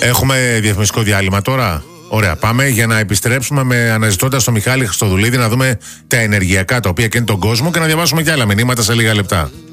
Έχουμε διαφημιστικό διάλειμμα τώρα. Ωραία, πάμε για να επιστρέψουμε αναζητώντας τον Μιχάλη Χριστοδουλίδη, να δούμε τα ενεργειακά τα οποία καίνε τον κόσμο και να διαβάσουμε και άλλα μηνύματα σε λίγα λεπτά.